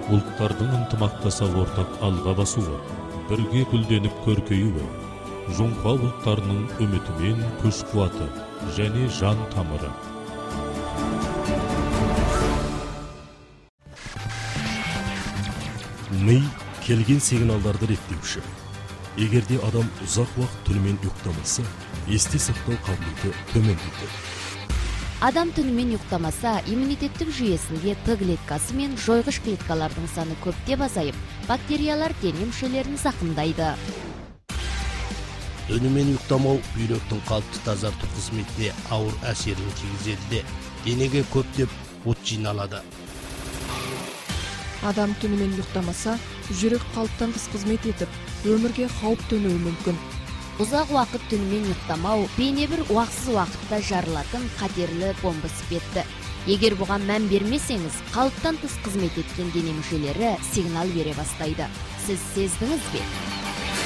Ұлттардың ынтымақтаса ортақ алға басуы, бірге гүлденіп көркеюі, жоңқа ұлттарының үмітімен күш қуаты және жан тамыры. Ми келген сигналдарды реттеуші. Егерде адам ұзақ уақыт түнімен ұйықтамаса, есте сақтау қабілеті төмендейді. Адам түнімен ұйықтамаса, иммунитеттік жүйесінде Т клеткасы мен жойғыш клеткалардың саны көптеп азайып, бактериялар дене мүшелерін зақымдайды. Түнімен ұйықтамау бүйректің қалыпты тазарту қызметіне ауыр әсерін тигізеді де, денеге көптеп от жиналады. Адам түнімен ұйықтамаса, жүрек қалыптан тыс қызмет етіп, өмірге қауіп төнуі мүмкін. Ұзақ уақыт түнімен ұйықтамау бейне бір уақытсыз уақытта жарылатын қатерлі бомба іспетті. Егер бұған мән бермесеңіз, қалыптан тыс қызмет еткен дене мүшелері сигнал бере бастайды. Сіз сездіңіз бе?